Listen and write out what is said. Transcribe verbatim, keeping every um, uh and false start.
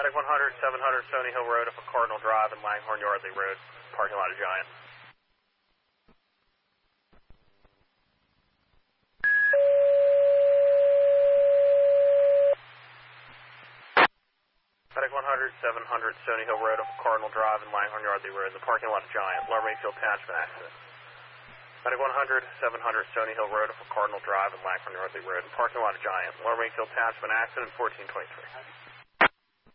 Medic one hundred, seven hundred Stony Hill Road up on Cardinal Drive and Langhorne Yardley Road, parking lot of Giant. Medic one hundred, seven hundred Stony Hill Road up on Cardinal Drive and Langhorne Yardley Road, the parking lot of Giant. Lower Mayfield attachment accident. Medic one hundred, seven hundred Stony Hill Road up on Cardinal Drive and Langhorne Yardley Road, parking lot of Giant. Lower Mayfield attachment accident fourteen twenty-three.